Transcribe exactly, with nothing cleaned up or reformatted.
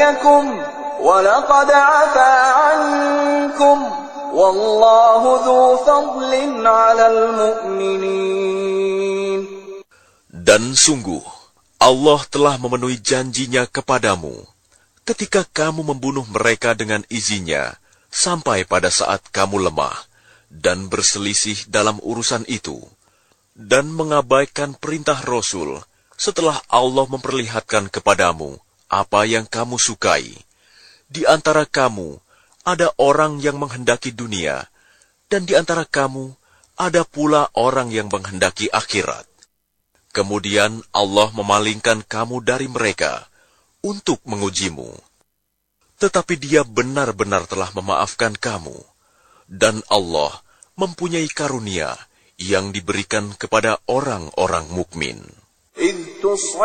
ليبتليكم ولقد عفا عنكم والله ذو فضل على المؤمنين. Dan sungguh, Allah telah memenuhi janjinya kepadamu ketika kamu membunuh mereka dengan izinnya sampai pada saat kamu lemah dan berselisih dalam urusan itu dan mengabaikan perintah Rasul setelah Allah memperlihatkan kepadamu apa yang kamu sukai. Di antara kamu ada orang yang menghendaki dunia dan di antara kamu ada pula orang yang menghendaki akhirat. Kemudian Allah memalingkan kamu dari mereka untuk mengujimu. Tetapi Dia benar-benar telah memaafkan kamu. Dan Allah mempunyai karunia yang diberikan kepada orang-orang mukmin.